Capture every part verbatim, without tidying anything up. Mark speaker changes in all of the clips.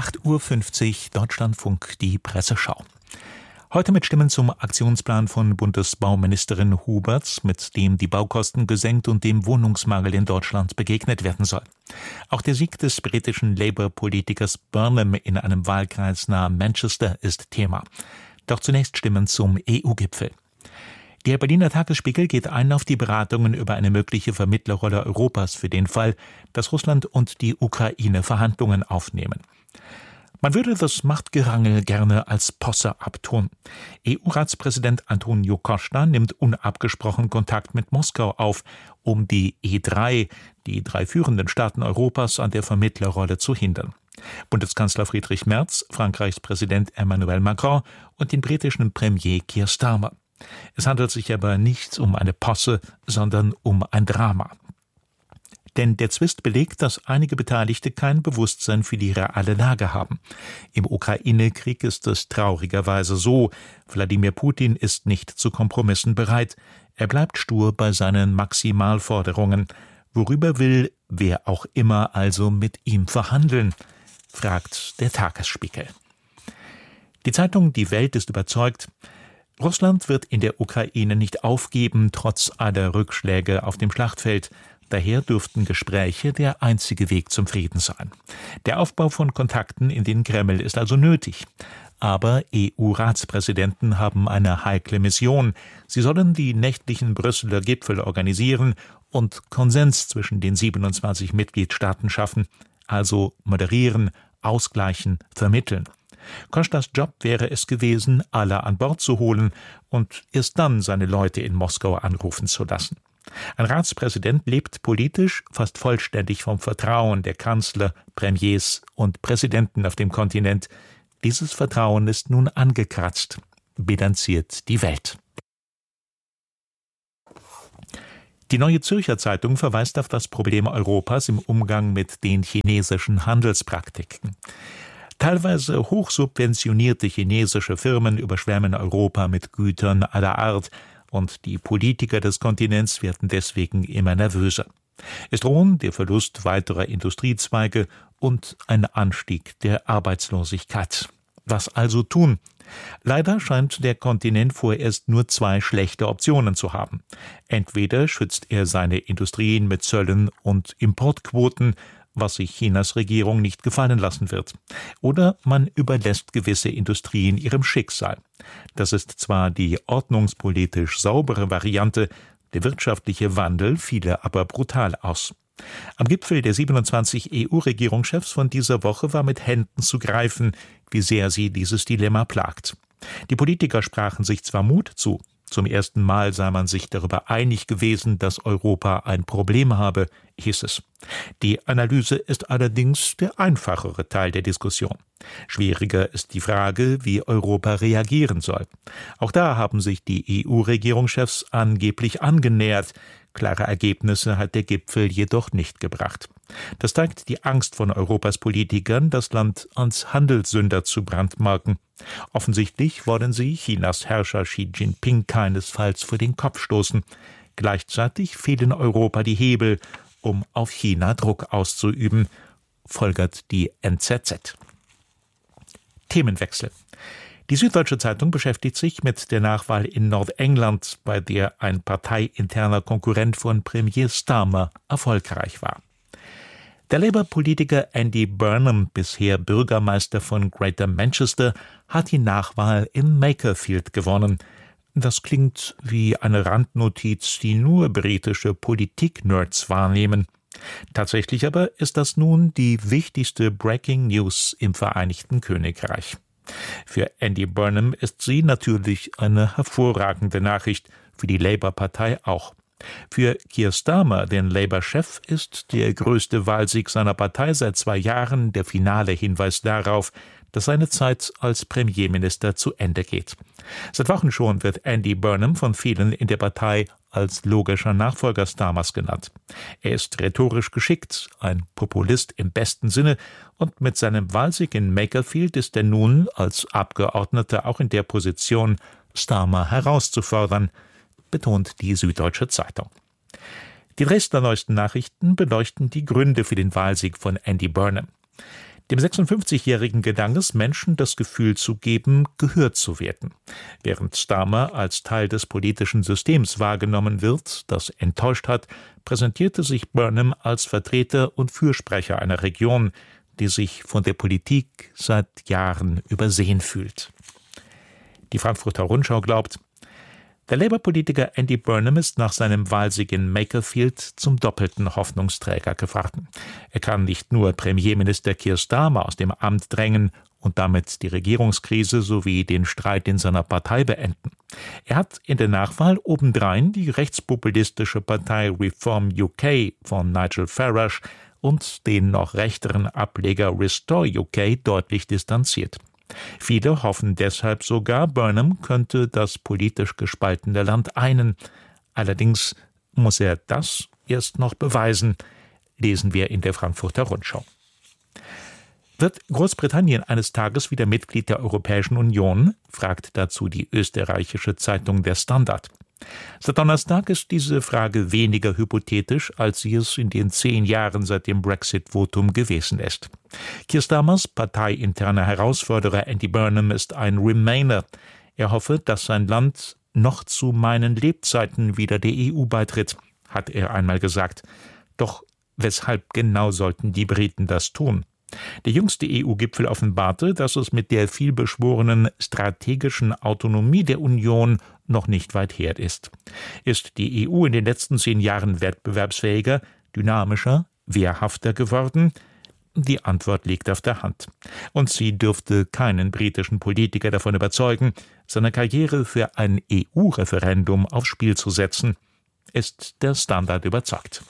Speaker 1: acht Uhr fünfzig Deutschlandfunk, die Presseschau. Heute mit Stimmen zum Aktionsplan von Bundesbauministerin Huberts, mit dem die Baukosten gesenkt und dem Wohnungsmangel in Deutschland begegnet werden soll. Auch der Sieg des britischen Labour-Politikers Burnham in einem Wahlkreis nahe Manchester ist Thema. Doch zunächst Stimmen zum E U-Gipfel. Der Berliner Tagesspiegel geht ein auf die Beratungen über eine mögliche Vermittlerrolle Europas für den Fall, dass Russland und die Ukraine Verhandlungen aufnehmen. Man würde das Machtgerangel gerne als Posse abtun. E U-Ratspräsident Antonio Costa nimmt unabgesprochen Kontakt mit Moskau auf, um die E drei, die drei führenden Staaten Europas, an der Vermittlerrolle zu hindern. Bundeskanzler Friedrich Merz, Frankreichs Präsident Emmanuel Macron und den britischen Premier Keir Starmer. Es handelt sich aber nicht um eine Posse, sondern um ein Drama. Denn der Zwist belegt, dass einige Beteiligte kein Bewusstsein für die reale Lage haben. Im Ukraine-Krieg ist es traurigerweise so: Wladimir Putin ist nicht zu Kompromissen bereit. Er bleibt stur bei seinen Maximalforderungen. Worüber will wer auch immer also mit ihm verhandeln? Fragt der Tagesspiegel. Die Zeitung Die Welt ist überzeugt: Russland wird in der Ukraine nicht aufgeben, trotz aller Rückschläge auf dem Schlachtfeld. Daher dürften Gespräche der einzige Weg zum Frieden sein. Der Aufbau von Kontakten in den Kreml ist also nötig. Aber E U-Ratspräsidenten haben eine heikle Mission. Sie sollen die nächtlichen Brüsseler Gipfel organisieren und Konsens zwischen den siebenundzwanzig Mitgliedstaaten schaffen, also moderieren, ausgleichen, vermitteln. Costas Job wäre es gewesen, alle an Bord zu holen und erst dann seine Leute in Moskau anrufen zu lassen. Ein Ratspräsident lebt politisch fast vollständig vom Vertrauen der Kanzler, Premiers und Präsidenten auf dem Kontinent. Dieses Vertrauen ist nun angekratzt, bilanziert die Welt. Die Neue Zürcher Zeitung verweist auf das Problem Europas im Umgang mit den chinesischen Handelspraktiken. Teilweise hochsubventionierte chinesische Firmen überschwemmen Europa mit Gütern aller Art, und die Politiker des Kontinents werden deswegen immer nervöser. Es drohen der Verlust weiterer Industriezweige und ein Anstieg der Arbeitslosigkeit. Was also tun? Leider scheint der Kontinent vorerst nur zwei schlechte Optionen zu haben. Entweder schützt er seine Industrien mit Zöllen und Importquoten, was sich Chinas Regierung nicht gefallen lassen wird. Oder man überlässt gewisse Industrien ihrem Schicksal. Das ist zwar die ordnungspolitisch saubere Variante, der wirtschaftliche Wandel fiele aber brutal aus. Am Gipfel der siebenundzwanzig E U-Regierungschefs von dieser Woche war mit Händen zu greifen, wie sehr sie dieses Dilemma plagt. Die Politiker sprachen sich zwar Mut zu, zum ersten Mal sei man sich darüber einig gewesen, dass Europa ein Problem habe, hieß es. Die Analyse ist allerdings der einfachere Teil der Diskussion. Schwieriger ist die Frage, wie Europa reagieren soll. Auch da haben sich die E U-Regierungschefs angeblich angenähert. Klare Ergebnisse hat der Gipfel jedoch nicht gebracht. Das zeigt die Angst von Europas Politikern, das Land als Handelssünder zu brandmarken. Offensichtlich wollen sie Chinas Herrscher Xi Jinping keinesfalls vor den Kopf stoßen. Gleichzeitig fehlen Europa die Hebel, um auf China Druck auszuüben, folgert die N Z Z. Themenwechsel. Die Süddeutsche Zeitung beschäftigt sich mit der Nachwahl in Nordengland, bei der ein parteiinterner Konkurrent von Premier Starmer erfolgreich war. Der Labour-Politiker Andy Burnham, bisher Bürgermeister von Greater Manchester, hat die Nachwahl in Makerfield gewonnen. Das klingt wie eine Randnotiz, die nur britische Politik-Nerds wahrnehmen. Tatsächlich aber ist das nun die wichtigste Breaking News im Vereinigten Königreich. Für Andy Burnham ist sie natürlich eine hervorragende Nachricht, für die Labour-Partei auch. Für Keir Starmer, den Labour-Chef, ist der größte Wahlsieg seiner Partei seit zwei Jahren der finale Hinweis darauf, dass seine Zeit als Premierminister zu Ende geht. Seit Wochen schon wird Andy Burnham von vielen in der Partei als logischer Nachfolger Starmers genannt. Er ist rhetorisch geschickt, ein Populist im besten Sinne, und mit seinem Wahlsieg in Makerfield ist er nun als Abgeordneter auch in der Position, Starmer herauszufordern, betont die Süddeutsche Zeitung. Die Dresdner Neuesten Nachrichten beleuchten die Gründe für den Wahlsieg von Andy Burnham. Dem sechsundfünfzigjährigen gelang es, Menschen das Gefühl zu geben, gehört zu werden. Während Starmer als Teil des politischen Systems wahrgenommen wird, das enttäuscht hat, präsentierte sich Burnham als Vertreter und Fürsprecher einer Region, die sich von der Politik seit Jahren übersehen fühlt. Die Frankfurter Rundschau glaubt, der Labour-Politiker Andy Burnham ist nach seinem Wahlsieg in Makerfield zum doppelten Hoffnungsträger geworden. Er kann nicht nur Premierminister Keir Starmer aus dem Amt drängen und damit die Regierungskrise sowie den Streit in seiner Partei beenden. Er hat in der Nachwahl obendrein die rechtspopulistische Partei Reform U K von Nigel Farage und den noch rechteren Ableger Restore U K deutlich distanziert. Viele hoffen deshalb sogar, Burnham könnte das politisch gespaltene Land einen. Allerdings muss er das erst noch beweisen, lesen wir in der Frankfurter Rundschau. Wird Großbritannien eines Tages wieder Mitglied der Europäischen Union? Fragt dazu die österreichische Zeitung Der Standard. Seit Donnerstag ist diese Frage weniger hypothetisch, als sie es in den zehn Jahren seit dem Brexit-Votum gewesen ist. Keir Starmers parteiinterner Herausforderer Andy Burnham ist ein Remainer. Er hoffe, dass sein Land noch zu meinen Lebzeiten wieder der E U beitritt, hat er einmal gesagt. Doch weshalb genau sollten die Briten das tun? Der jüngste E U-Gipfel offenbarte, dass es mit der vielbeschworenen strategischen Autonomie der Union noch nicht weit her ist. Ist die E U in den letzten zehn Jahren wettbewerbsfähiger, dynamischer, wehrhafter geworden? Die Antwort liegt auf der Hand. Und sie dürfte keinen britischen Politiker davon überzeugen, seine Karriere für ein E U-Referendum aufs Spiel zu setzen. Ist der Standard überzeugt.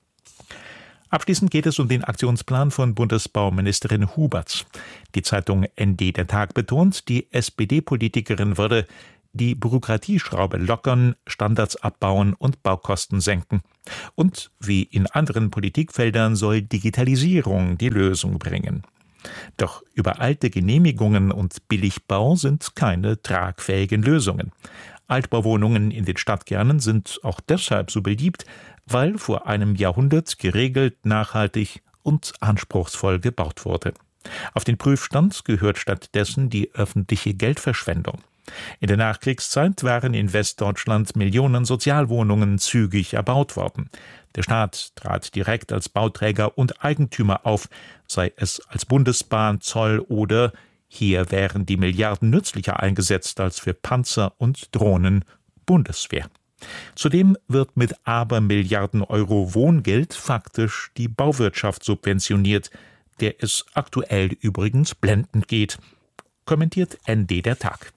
Speaker 1: Abschließend geht es um den Aktionsplan von Bundesbauministerin Huberts. Die Zeitung N D Der Tag betont, die S P D-Politikerin würde die Bürokratieschraube lockern, Standards abbauen und Baukosten senken. Und wie in anderen Politikfeldern soll Digitalisierung die Lösung bringen. Doch übereilte Genehmigungen und Billigbau sind keine tragfähigen Lösungen. Altbauwohnungen in den Stadtkernen sind auch deshalb so beliebt, weil vor einem Jahrhundert geregelt, nachhaltig und anspruchsvoll gebaut wurde. Auf den Prüfstand gehört stattdessen die öffentliche Geldverschwendung. In der Nachkriegszeit waren in Westdeutschland Millionen Sozialwohnungen zügig erbaut worden. Der Staat trat direkt als Bauträger und Eigentümer auf, sei es als Bundesbahn, Zoll oder hier wären die Milliarden nützlicher eingesetzt als für Panzer und Drohnen Bundeswehr. Zudem wird mit Abermilliarden Euro Wohngeld faktisch die Bauwirtschaft subventioniert, der es aktuell übrigens blendend geht, kommentiert N D Der Tag.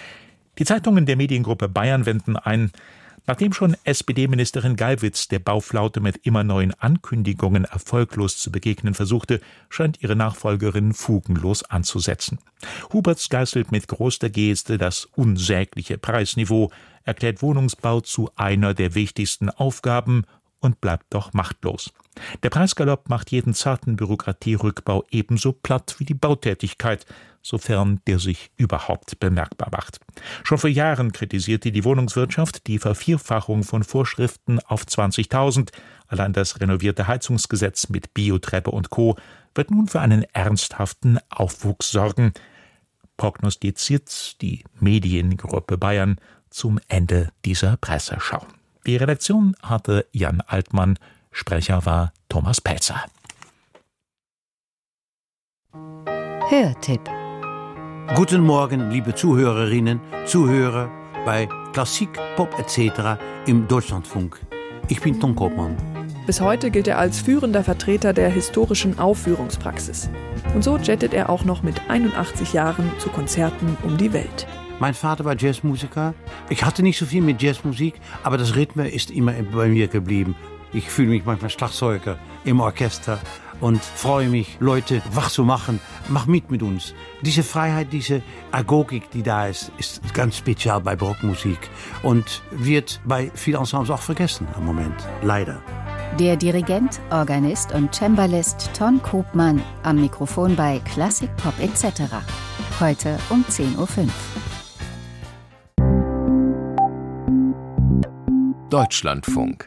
Speaker 1: Die Zeitungen der Mediengruppe Bayern wenden ein, nachdem schon S P D-Ministerin Geiwitz der Bauflaute mit immer neuen Ankündigungen erfolglos zu begegnen versuchte, scheint ihre Nachfolgerin fugenlos anzusetzen. Huberts geißelt mit großer Geste das unsägliche Preisniveau, erklärt Wohnungsbau zu einer der wichtigsten Aufgaben und bleibt doch machtlos. Der Preisgalopp macht jeden zarten Bürokratierückbau ebenso platt wie die Bautätigkeit, sofern der sich überhaupt bemerkbar macht. Schon vor Jahren kritisierte die Wohnungswirtschaft die Vervierfachung von Vorschriften auf zwanzigtausend. Allein das renovierte Heizungsgesetz mit Biotreppe und Co. wird nun für einen ernsthaften Aufwuchs sorgen, prognostiziert die Mediengruppe Bayern zum Ende dieser Presseschau. Die Redaktion hatte Jan Altmann, Sprecher war Thomas Pelzer.
Speaker 2: Hörtipp.
Speaker 3: Guten Morgen, liebe Zuhörerinnen, Zuhörer bei Klassik, Pop et cetera im Deutschlandfunk. Ich bin Tom Koopmann.
Speaker 4: Bis heute gilt er als führender Vertreter der historischen Aufführungspraxis. Und so jettet er auch noch mit einundachtzig Jahren zu Konzerten um die Welt.
Speaker 3: Mein Vater war Jazzmusiker. Ich hatte nicht so viel mit Jazzmusik, aber das Rhythmus ist immer bei mir geblieben. Ich fühle mich manchmal Schlagzeuger im Orchester und freue mich, Leute wach zu machen. Mach mit mit uns. Diese Freiheit, diese Agogik, die da ist, ist ganz speziell bei Barockmusik und wird bei vielen Ensembles auch vergessen im Moment. Leider.
Speaker 2: Der Dirigent, Organist und Cembalist Ton Koopmann am Mikrofon bei Klassik, Pop et cetera. Heute um zehn Uhr fünf.
Speaker 5: Deutschlandfunk.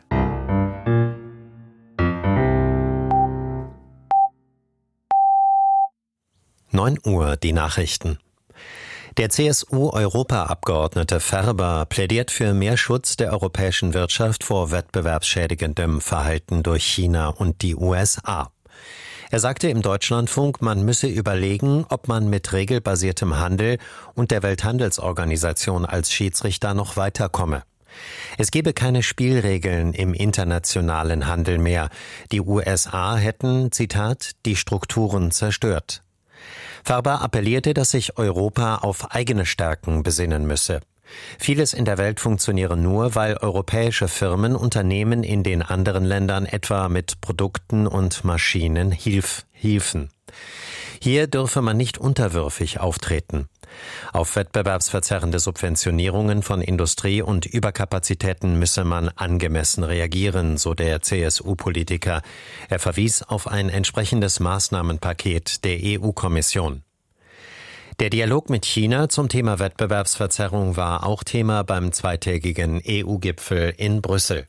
Speaker 6: neun Uhr, die Nachrichten. Der C S U-Europaabgeordnete Ferber plädiert für mehr Schutz der europäischen Wirtschaft vor wettbewerbsschädigendem Verhalten durch China und die U S A. Er sagte im Deutschlandfunk, man müsse überlegen, ob man mit regelbasiertem Handel und der Welthandelsorganisation als Schiedsrichter noch weiterkomme. Es gebe keine Spielregeln im internationalen Handel mehr. Die U S A hätten, Zitat, die Strukturen zerstört. Ferber appellierte, dass sich Europa auf eigene Stärken besinnen müsse. Vieles in der Welt funktioniere nur, weil europäische Firmen Unternehmen in den anderen Ländern etwa mit Produkten und Maschinen hilf, hiefen. Hier dürfe man nicht unterwürfig auftreten. Auf wettbewerbsverzerrende Subventionierungen von Industrie und Überkapazitäten müsse man angemessen reagieren, so der C S U-Politiker. Er verwies auf ein entsprechendes Maßnahmenpaket der E U-Kommission. Der Dialog mit China zum Thema Wettbewerbsverzerrung war auch Thema beim zweitägigen E U-Gipfel in Brüssel.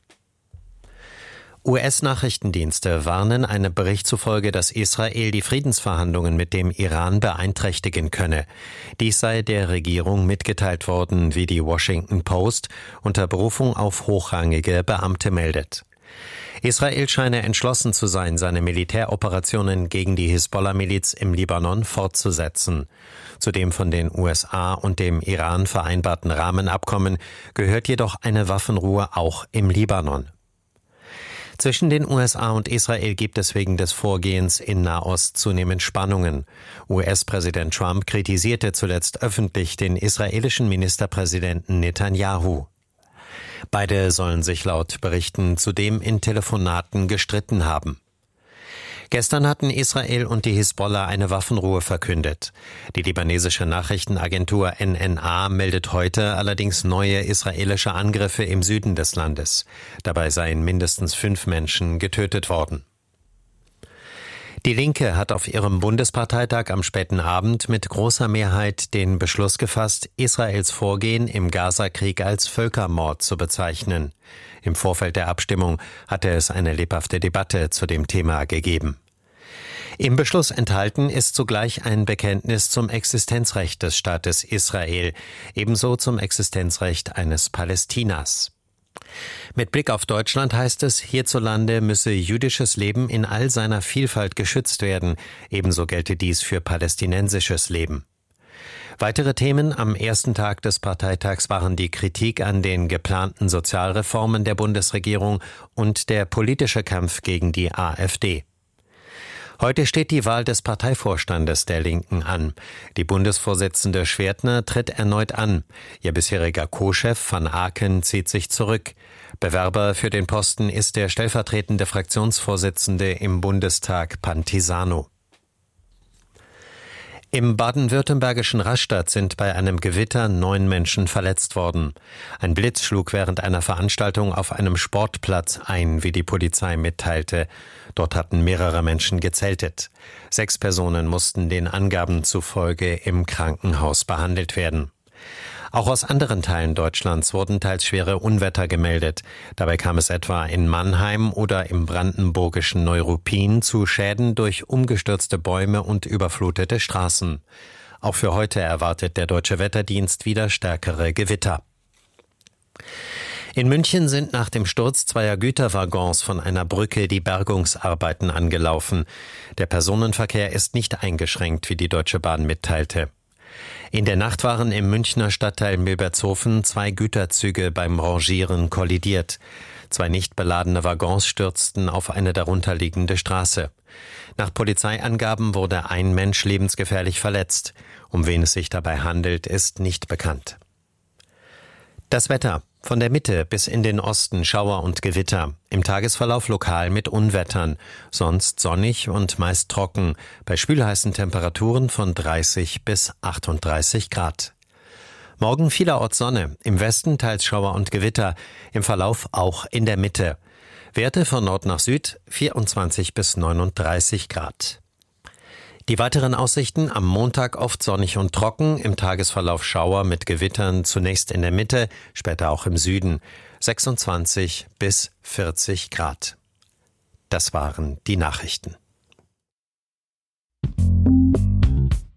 Speaker 6: U S-Nachrichtendienste warnen einem Bericht zufolge, dass Israel die Friedensverhandlungen mit dem Iran beeinträchtigen könne. Dies sei der Regierung mitgeteilt worden, wie die Washington Post unter Berufung auf hochrangige Beamte meldet. Israel scheine entschlossen zu sein, seine Militäroperationen gegen die Hisbollah-Miliz im Libanon fortzusetzen. Zu dem von den U S A und dem Iran vereinbarten Rahmenabkommen gehört jedoch eine Waffenruhe auch im Libanon. Zwischen den U S A und Israel gibt es wegen des Vorgehens in Nahost zunehmend Spannungen. U S-Präsident Trump kritisierte zuletzt öffentlich den israelischen Ministerpräsidenten Netanyahu. Beide sollen sich laut Berichten zudem in Telefonaten gestritten haben. Gestern hatten Israel und die Hisbollah eine Waffenruhe verkündet. Die libanesische Nachrichtenagentur N N A meldet heute allerdings neue israelische Angriffe im Süden des Landes. Dabei seien mindestens fünf Menschen getötet worden. Die Linke hat auf ihrem Bundesparteitag am späten Abend mit großer Mehrheit den Beschluss gefasst, Israels Vorgehen im Gaza-Krieg als Völkermord zu bezeichnen. Im Vorfeld der Abstimmung hatte es eine lebhafte Debatte zu dem Thema gegeben. Im Beschluss enthalten ist zugleich ein Bekenntnis zum Existenzrecht des Staates Israel, ebenso zum Existenzrecht eines Palästinas. Mit Blick auf Deutschland heißt es, hierzulande müsse jüdisches Leben in all seiner Vielfalt geschützt werden, ebenso gelte dies für palästinensisches Leben. Weitere Themen am ersten Tag des Parteitags waren die Kritik an den geplanten Sozialreformen der Bundesregierung und der politische Kampf gegen die AfD. Heute steht die Wahl des Parteivorstandes der Linken an. Die Bundesvorsitzende Schwertner tritt erneut an. Ihr bisheriger Co-Chef Van Aken zieht sich zurück. Bewerber für den Posten ist der stellvertretende Fraktionsvorsitzende im Bundestag Pantisano. Im baden-württembergischen Rastatt sind bei einem Gewitter neun Menschen verletzt worden. Ein Blitz schlug während einer Veranstaltung auf einem Sportplatz ein, wie die Polizei mitteilte. Dort hatten mehrere Menschen gezeltet. Sechs Personen mussten den Angaben zufolge im Krankenhaus behandelt werden. Auch aus anderen Teilen Deutschlands wurden teils schwere Unwetter gemeldet. Dabei kam es etwa in Mannheim oder im brandenburgischen Neuruppin zu Schäden durch umgestürzte Bäume und überflutete Straßen. Auch für heute erwartet der Deutsche Wetterdienst wieder stärkere Gewitter. In München sind nach dem Sturz zweier Güterwaggons von einer Brücke die Bergungsarbeiten angelaufen. Der Personenverkehr ist nicht eingeschränkt, wie die Deutsche Bahn mitteilte. In der Nacht waren im Münchner Stadtteil Milbertshofen zwei Güterzüge beim Rangieren kollidiert. Zwei nicht beladene Waggons stürzten auf eine darunterliegende Straße. Nach Polizeiangaben wurde ein Mensch lebensgefährlich verletzt. Um wen es sich dabei handelt, ist nicht bekannt. Das Wetter. Von der Mitte bis in den Osten Schauer und Gewitter. Im Tagesverlauf lokal mit Unwettern. Sonst sonnig und meist trocken. Bei schwülheißen Temperaturen von dreißig bis achtunddreißig Grad. Morgen vielerorts Sonne. Im Westen teils Schauer und Gewitter. Im Verlauf auch in der Mitte. Werte von Nord nach Süd vierundzwanzig bis neununddreißig Grad. Die weiteren Aussichten: am Montag oft sonnig und trocken, im Tagesverlauf Schauer mit Gewittern, zunächst in der Mitte, später auch im Süden, sechsundzwanzig bis vierzig Grad. Das waren die Nachrichten.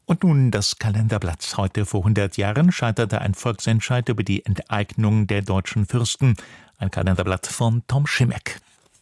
Speaker 1: Und nun das Kalenderblatt. Heute vor hundert Jahren scheiterte ein Volksentscheid über die Enteignung der deutschen Fürsten. Ein Kalenderblatt von Tom Schimek.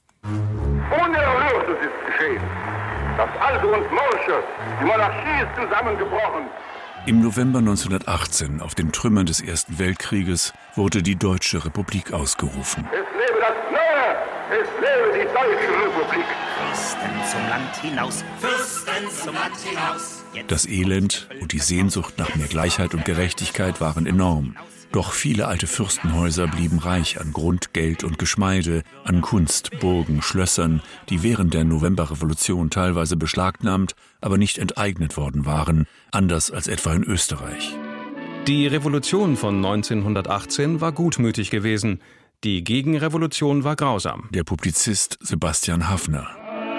Speaker 7: Unerhörtes ist geschehen. Das Alte und Morsche, die Monarchie ist zusammengebrochen.
Speaker 8: Im November neunzehnhundertachtzehn, auf den Trümmern des Ersten Weltkrieges, wurde die Deutsche Republik ausgerufen.
Speaker 7: Es lebe das Neue, es lebe die Deutsche Republik.
Speaker 9: Fürsten zum Land hinaus, Fürsten zum Land hinaus.
Speaker 8: Das Elend und die Sehnsucht nach mehr Gleichheit und Gerechtigkeit waren enorm. Doch viele alte Fürstenhäuser blieben reich an Grund, Geld und Geschmeide, an Kunst, Burgen, Schlössern, die während der Novemberrevolution teilweise beschlagnahmt, aber nicht enteignet worden waren, anders als etwa in Österreich.
Speaker 10: Die Revolution von neunzehnhundertachtzehn war gutmütig gewesen. Die Gegenrevolution war grausam.
Speaker 8: Der Publizist Sebastian Haffner.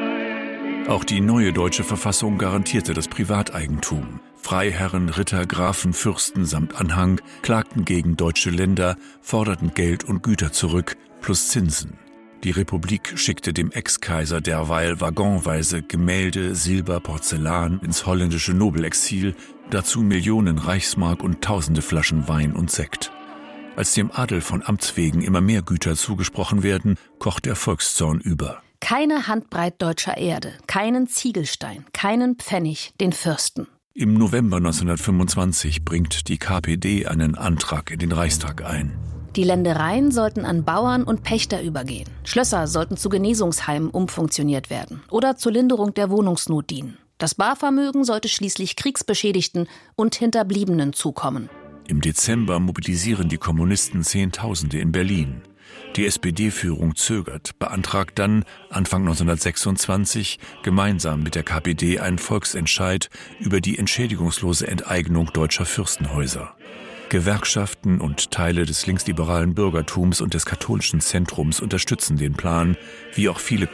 Speaker 8: Auch die neue deutsche Verfassung garantierte das Privateigentum. Freiherren, Ritter, Grafen, Fürsten samt Anhang klagten gegen deutsche Länder, forderten Geld und Güter zurück, plus Zinsen. Die Republik schickte dem Ex-Kaiser derweil waggonweise Gemälde, Silber, Porzellan ins holländische Nobelexil, dazu Millionen Reichsmark und tausende Flaschen Wein und Sekt. Als dem Adel von Amts wegen immer mehr Güter zugesprochen werden, kocht der Volkszorn über.
Speaker 11: Keine Handbreit deutscher Erde, keinen Ziegelstein, keinen Pfennig den Fürsten.
Speaker 8: Im November neunzehnhundertfünfundzwanzig bringt die K P D einen Antrag in den Reichstag ein.
Speaker 11: Die Ländereien sollten an Bauern und Pächter übergehen. Schlösser sollten zu Genesungsheimen umfunktioniert werden oder zur Linderung der Wohnungsnot dienen. Das Barvermögen sollte schließlich Kriegsbeschädigten und Hinterbliebenen zukommen.
Speaker 8: Im Dezember mobilisieren die Kommunisten Zehntausende in Berlin. Die S P D-Führung zögert, beantragt dann Anfang neunzehnhundertsechsundzwanzig gemeinsam mit der K P D einen Volksentscheid über die entschädigungslose Enteignung deutscher Fürstenhäuser. Gewerkschaften und Teile des linksliberalen Bürgertums und des katholischen Zentrums unterstützen den Plan, wie auch viele